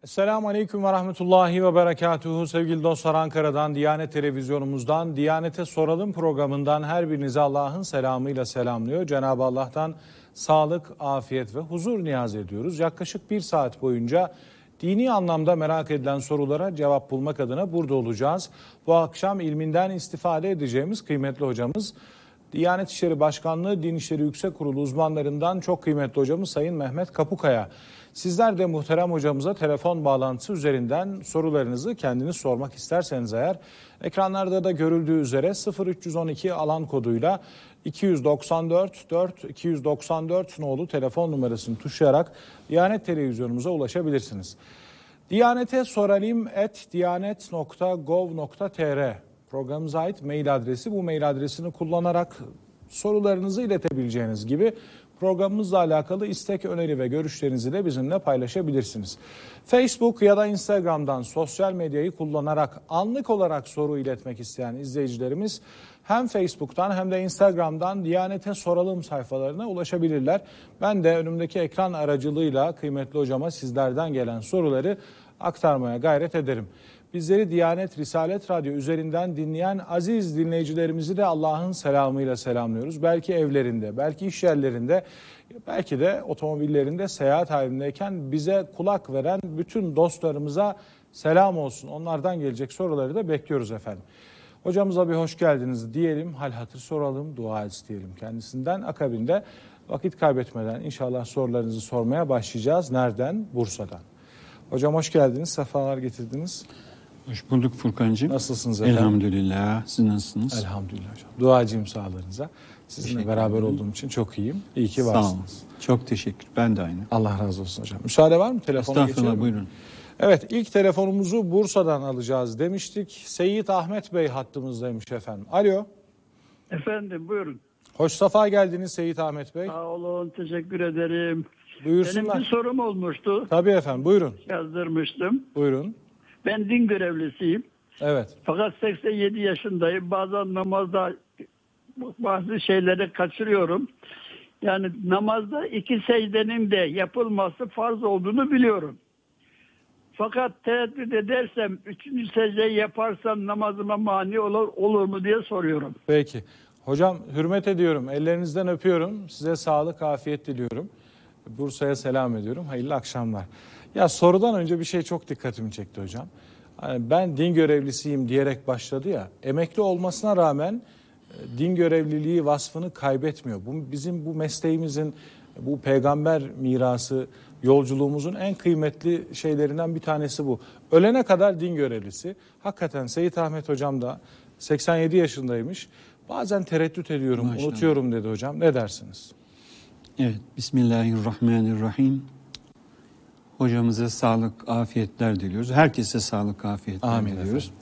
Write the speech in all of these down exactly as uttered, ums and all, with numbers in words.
Esselamu Aleyküm ve Rahmetullahi ve Berekatuhu. Sevgili dostlar, Ankara'dan, Diyanet Televizyonumuzdan, Diyanet'e Soralım programından her birinizi Allah'ın selamıyla selamlıyor. Cenab-ı Allah'tan sağlık, afiyet ve huzur niyaz ediyoruz. Yaklaşık bir saat boyunca dini anlamda merak edilen sorulara cevap bulmak adına burada olacağız. Bu akşam ilminden istifade edeceğimiz kıymetli hocamız, Diyanet İşleri Başkanlığı Din İşleri Yüksek Kurulu uzmanlarından çok kıymetli hocamız Sayın Mehmet Kapukaya. Sizler de muhterem hocamıza telefon bağlantısı üzerinden sorularınızı kendiniz sormak isterseniz eğer, ekranlarda da görüldüğü üzere sıfır üç on iki alan koduyla iki yüz doksan dört dört iki yüz doksan dört nolu telefon numarasını tuşlayarak Diyanet Televizyonumuza ulaşabilirsiniz. Diyanete soralım et diyanet nokta gov nokta tr programımıza ait mail adresi. Bu mail adresini kullanarak sorularınızı iletebileceğiniz gibi programımızla alakalı istek, öneri ve görüşlerinizi de bizimle paylaşabilirsiniz. Facebook ya da Instagram'dan sosyal medyayı kullanarak anlık olarak soru iletmek isteyen izleyicilerimiz hem Facebook'tan hem de Instagram'dan Diyanet'e Soralım sayfalarına ulaşabilirler. Ben de önümdeki ekran aracılığıyla kıymetli hocama sizlerden gelen soruları aktarmaya gayret ederim. Bizleri Diyanet Risalet Radyo üzerinden dinleyen aziz dinleyicilerimizi de Allah'ın selamıyla selamlıyoruz. Belki evlerinde, belki iş yerlerinde, belki de otomobillerinde seyahat halindeyken bize kulak veren bütün dostlarımıza selam olsun. Onlardan gelecek soruları da bekliyoruz efendim. Hocamıza bir hoş geldiniz diyelim, hal hatır soralım, dua isteyelim kendisinden. Akabinde vakit kaybetmeden inşallah sorularınızı sormaya başlayacağız. Nereden? Bursa'dan. Hocam hoş geldiniz, sefalar getirdiniz. Hoş bulduk Furkancığım. Nasılsınız efendim? Elhamdülillah. Siz nasılsınız? Elhamdülillah hocam. Duacıyım sağlığınıza. Sizinle beraber olduğum için çok iyiyim. İyi ki varsınız. Sağ olun. Çok teşekkür. Ben de aynı. Allah razı olsun hocam. Müsaade var mı? Telefona Estağfurullah, buyurun. Evet, ilk telefonumuzu Bursa'dan alacağız demiştik. Seyit Ahmet Bey hattımızdaymış efendim. Alo. Efendim buyurun. Hoş safa geldiniz Seyit Ahmet Bey. Sağ olun, teşekkür ederim. Buyursunlar. Benim bir sorum olmuştu. Tabii efendim, buyurun. Yazdırmıştım. Buyurun. Ben din görevlisiyim. Evet. Fakat seksen yedi yaşındayım. Bazen namazda bazı şeyleri kaçırıyorum. Yani namazda iki secdenin de yapılması farz olduğunu biliyorum. Fakat tereddüt edersem, üçüncü secdeyi yaparsam namazıma mani olur, olur mu diye soruyorum. Peki. Hocam hürmet ediyorum. Ellerinizden öpüyorum. Size sağlık, afiyet diliyorum. Bursa'ya selam ediyorum. Hayırlı akşamlar. Ya sorudan önce bir şey çok dikkatimi çekti hocam. Hani ben din görevlisiyim diyerek başladı ya. Emekli olmasına rağmen din görevliliği vasfını kaybetmiyor. Bu bizim bu mesleğimizin, bu peygamber mirası yolculuğumuzun en kıymetli şeylerinden bir tanesi bu. Ölene kadar din görevlisi. Hakikaten Seyit Ahmet hocam da seksen yedi yaşındaymış. Bazen tereddüt ediyorum, Maşallah. unutuyorum dedi hocam. Ne dersiniz? Evet, Bismillahirrahmanirrahim. Hocamıza sağlık, afiyetler diliyoruz. Herkese sağlık, afiyetler Amin diliyoruz. Efendim.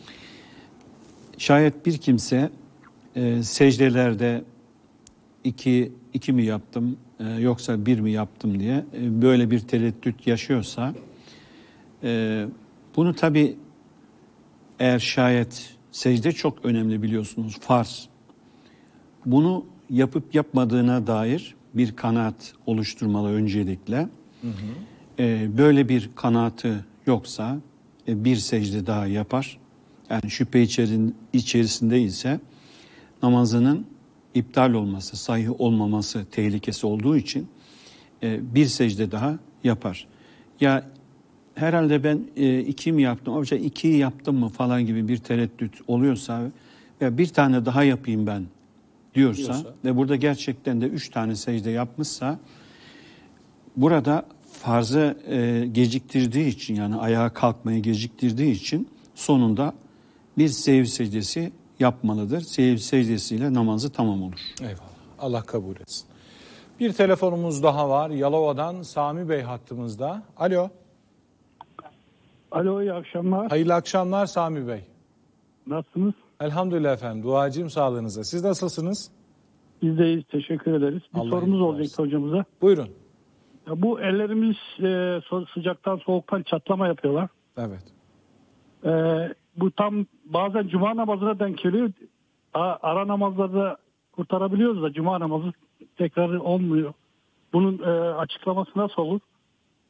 Şayet bir kimse e, secdelerde iki, iki mi yaptım e, yoksa bir mi yaptım diye e, böyle bir tereddüt yaşıyorsa e, bunu tabii eğer şayet secde çok önemli biliyorsunuz, farz. Bunu yapıp yapmadığına dair bir kanaat oluşturmalı öncelikle. Hı hı. Ee, böyle bir kanaatı yoksa e, bir secde daha yapar. Yani şüphe içerin, içerisinde ise namazının iptal olması, sahih olmaması tehlikesi olduğu için e, bir secde daha yapar. Ya herhalde ben e, iki mi yaptım, hocam ikiyi yaptım mı falan gibi bir tereddüt oluyorsa ya bir tane daha yapayım ben diyorsa, diyorsa ve burada gerçekten de üç tane secde yapmışsa burada farzı e, geciktirdiği için, yani ayağa kalkmayı geciktirdiği için sonunda bir sehiv secdesi yapmalıdır. Sehiv secdesiyle namazı tamam olur. Eyvallah. Allah kabul etsin. Bir telefonumuz daha var. Yalova'dan Sami Bey hattımızda. Alo. Alo, iyi akşamlar. Hayırlı akşamlar Sami Bey. Nasılsınız? Elhamdülillah efendim. Duacıyım sağlığınıza. Siz nasılsınız? Biz de iyiyiz. Teşekkür ederiz. Bir Allah sorumuz olacaktı hocamıza. Buyurun. Ya bu ellerimiz e, sıcaktan soğuktan çatlama yapıyorlar. Evet. E, bu tam bazen cuma namazına denk geliyor. Ara namazlarda kurtarabiliyoruz da cuma namazı tekrar olmuyor. Bunun e, açıklaması nasıl olur?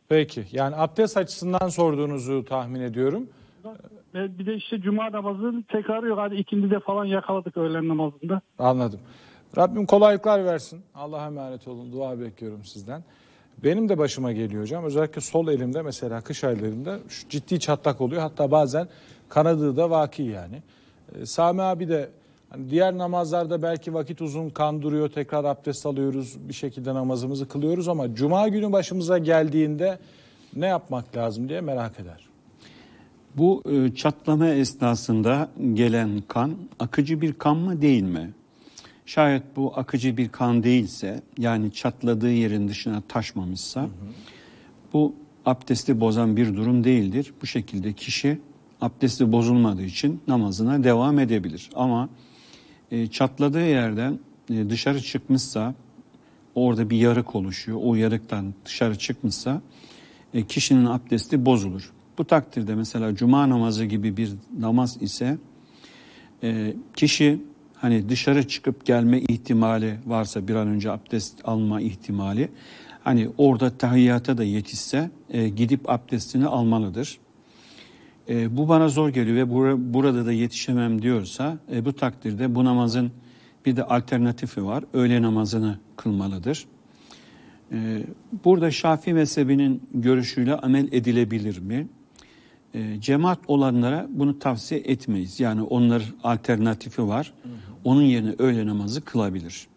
Peki. Yani abdest açısından sorduğunuzu tahmin ediyorum. Ve bir de işte cuma namazının tekrarı yok. Hadi ikindide falan yakaladık öğlen namazında. Anladım. Rabbim kolaylıklar versin. Allah'a emanet olun. Dua bekliyorum sizden. Benim de başıma geliyor hocam. Özellikle sol elimde mesela kış aylarında şu ciddi çatlak oluyor. Hatta bazen kanadığı da vaki yani. Ee, Sami abi de hani diğer namazlarda belki vakit uzun kan duruyor. Tekrar abdest alıyoruz. Bir şekilde namazımızı kılıyoruz ama cuma günü başımıza geldiğinde ne yapmak lazım diye merak eder. Bu e, çatlama esnasında gelen kan akıcı bir kan mı değil mi? Şayet bu akıcı bir kan değilse, yani çatladığı yerin dışına taşmamışsa, hı hı. bu abdesti bozan bir durum değildir. Bu şekilde kişi abdesti bozulmadığı için namazına devam edebilir. Ama e, çatladığı yerden e, dışarı çıkmışsa, orada bir yarık oluşuyor. O yarıktan dışarı çıkmışsa e, kişinin abdesti bozulur. Bu takdirde mesela cuma namazı gibi bir namaz ise e, kişi hani dışarı çıkıp gelme ihtimali varsa, bir an önce abdest alma ihtimali, hani orada tahiyyata da yetişse e, gidip abdestini almalıdır. E, bu bana zor geliyor ve bura, burada da yetişemem diyorsa e, bu takdirde bu namazın bir de alternatifi var. Öğle namazını kılmalıdır. E, burada Şafii mezhebinin görüşüyle amel edilebilir mi? E, cemaat olanlara bunu tavsiye etmeyiz. Yani onların alternatifi var. Hı hı. Onun yerine öğle namazı kılabilir.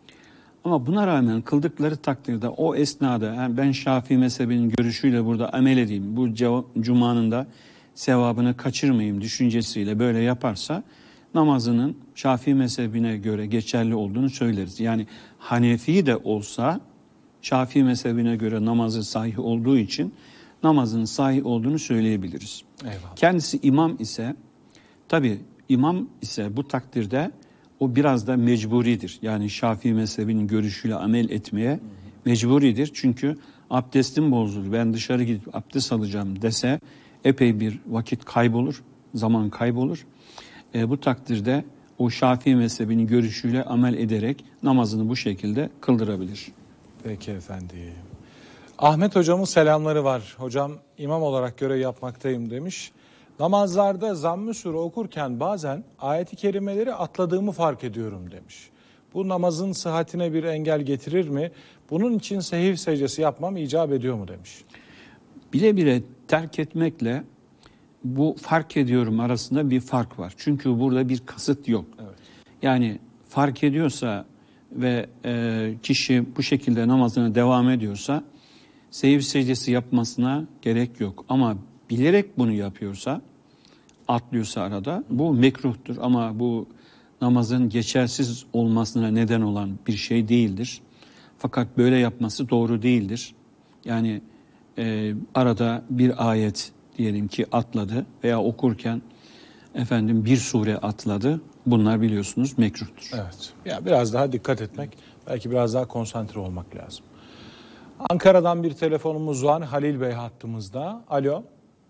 Ama buna rağmen kıldıkları takdirde o esnada yani ben Şafii mezhebinin görüşüyle burada amel edeyim, bu cumanın da sevabını kaçırmayayım düşüncesiyle böyle yaparsa namazının Şafii mezhebine göre geçerli olduğunu söyleriz. Yani Hanefi de olsa Şafii mezhebine göre namazı sahih olduğu için namazın sahih olduğunu söyleyebiliriz. Eyvallah. Kendisi imam ise, tabii imam ise bu takdirde o biraz da mecburidir. Yani Şafii mezhebinin görüşüyle amel etmeye hı hı. mecburidir. Çünkü abdestim bozuldu, ben dışarı gidip abdest alacağım dese epey bir vakit kaybolur, zaman kaybolur. E, bu takdirde o Şafii mezhebinin görüşüyle amel ederek namazını bu şekilde kıldırabilir. Peki efendim. Ahmet hocamın selamları var. Hocam imam olarak görev yapmaktayım demiş. Namazlarda Zamm-ı Sure okurken bazen ayet-i kerimeleri atladığımı fark ediyorum demiş. Bu namazın sıhhatine bir engel getirir mi? Bunun için sehiv secdesi yapmam icap ediyor mu demiş. Bile bile terk etmekle bu fark ediyorum arasında bir fark var. Çünkü burada bir kasıt yok. Evet. Yani fark ediyorsa ve e, kişi bu şekilde namazına devam ediyorsa sehiv secdesi yapmasına gerek yok. Ama bilerek bunu yapıyorsa, atlıyorsa arada bu mekruhtur. Ama bu namazın geçersiz olmasına neden olan bir şey değildir. Fakat böyle yapması doğru değildir. Yani e, arada bir ayet diyelim ki atladı veya okurken efendim bir sure atladı. Bunlar biliyorsunuz mekruhtur. Evet. Ya biraz daha dikkat etmek, belki biraz daha konsantre olmak lazım. Ankara'dan bir telefonumuz var. Halil Bey hattımızda. Alo.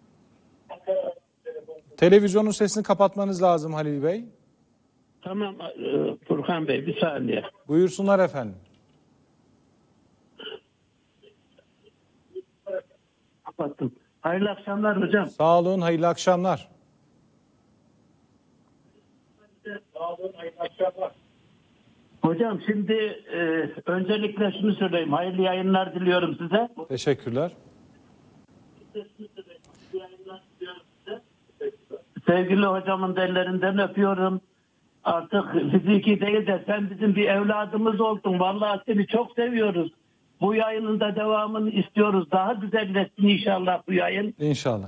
Televizyonun sesini kapatmanız lazım Halil Bey. Tamam Furkan Bey, bir saniye. Buyursunlar efendim. Kapattım. Hayırlı akşamlar hocam. Sağ olun, hayırlı akşamlar. Sağ olun, hayırlı akşamlar. Hocam şimdi e, öncelikle şunu söyleyeyim. Hayırlı yayınlar diliyorum size. Teşekkürler. Sevgili hocamın da ellerinden öpüyorum. Artık fiziki değil de sen bizim bir evladımız oldun. Vallahi seni çok seviyoruz. Bu yayının da devamını istiyoruz. Daha güzelleşsin inşallah bu yayın. İnşallah.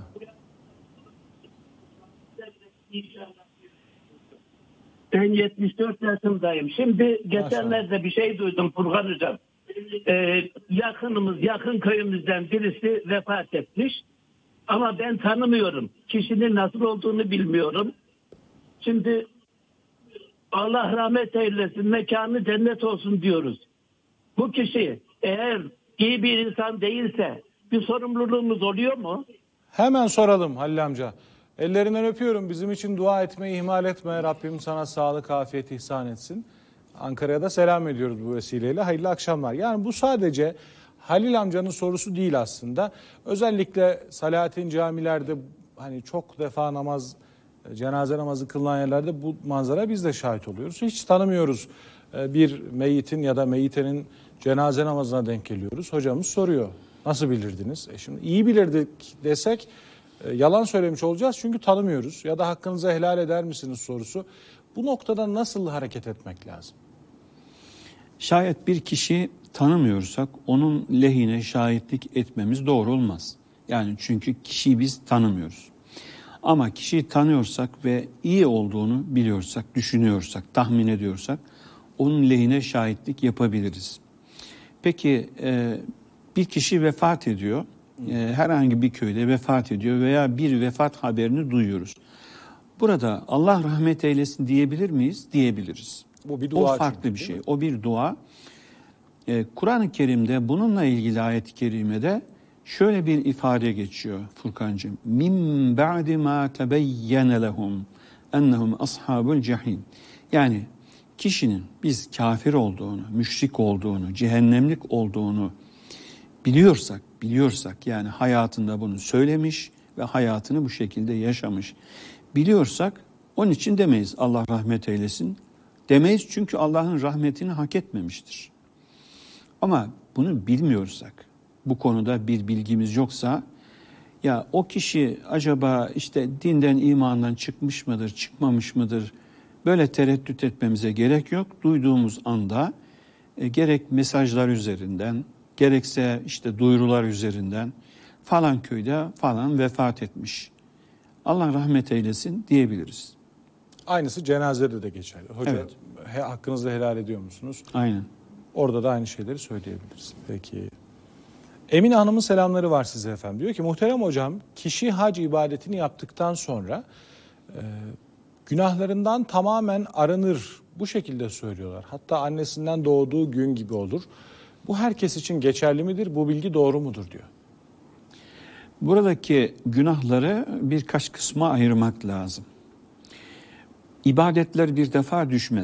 Ben yetmiş dört yaşındayım. Şimdi geçenlerde bir şey duydum Furkan Hocam. Ee, yakınımız, yakın köyümüzden birisi vefat etmiş. Ama ben tanımıyorum. Kişinin nasıl olduğunu bilmiyorum. Şimdi Allah rahmet eylesin, mekanı cennet olsun diyoruz. Bu kişi eğer iyi bir insan değilse bir sorumluluğumuz oluyor mu? Hemen soralım Halil amca. Ellerinden öpüyorum. Bizim için dua etmeyi ihmal etme. Rabbim sana sağlık, afiyet ihsan etsin. Ankara'ya da selam ediyoruz bu vesileyle. Hayırlı akşamlar. Yani bu sadece Halil amcanın sorusu değil aslında. Özellikle Salatin camilerde hani çok defa namaz, cenaze namazı kılınan yerlerde bu manzara biz de şahit oluyoruz. Hiç tanımıyoruz bir meyitin ya da meyitenin cenaze namazına denk geliyoruz. Hocamız soruyor. Nasıl bilirdiniz? E şimdi iyi bilirdik desek e, yalan söylemiş olacağız çünkü tanımıyoruz. Ya da hakkınızı helal eder misiniz sorusu. Bu noktada nasıl hareket etmek lazım? Şayet bir kişi tanımıyorsak onun lehine şahitlik etmemiz doğru olmaz. Yani çünkü kişiyi biz tanımıyoruz. Ama kişiyi tanıyorsak ve iyi olduğunu biliyorsak, düşünüyorsak, tahmin ediyorsak onun lehine şahitlik yapabiliriz. Peki bir kişi vefat ediyor, herhangi bir köyde vefat ediyor veya bir vefat haberini duyuyoruz. Burada Allah rahmet eylesin diyebilir miyiz? Diyebiliriz. Bu bir dua o farklı çünkü, bir şey. mi? O bir dua. Ee, Kur'an-ı Kerim'de bununla ilgili ayet-i kerimede şöyle bir ifade geçiyor Furkancığım. Min ba'di ma tebeyyene lehum ennehum ashabul cehim. Yani kişinin biz kafir olduğunu, müşrik olduğunu, cehennemlik olduğunu biliyorsak, biliyorsak yani hayatında bunu söylemiş ve hayatını bu şekilde yaşamış. Biliyorsak onun için demeyiz Allah rahmet eylesin. Demeyiz çünkü Allah'ın rahmetini hak etmemiştir. Ama bunu bilmiyorsak, bu konuda bir bilgimiz yoksa, ya o kişi acaba işte dinden, imandan çıkmış mıdır, çıkmamış mıdır? Böyle tereddüt etmemize gerek yok. Duyduğumuz anda e, gerek mesajlar üzerinden, gerekse işte duyurular üzerinden falan köyde falan vefat etmiş. Allah rahmet eylesin diyebiliriz. Aynısı cenazede de geçerli. Hoca Evet. he, hakkınızı helal ediyor musunuz? Aynen. Orada da aynı şeyleri söyleyebiliriz. Peki. Emine Hanım'ın selamları var size efendim. Diyor ki muhterem hocam kişi hac ibadetini yaptıktan sonra e, günahlarından tamamen arınır. Bu şekilde söylüyorlar. Hatta annesinden doğduğu gün gibi olur. Bu herkes için geçerli midir? Bu bilgi doğru mudur diyor. Buradaki günahları birkaç kısma ayırmak lazım. İbadetler bir defa düşmez.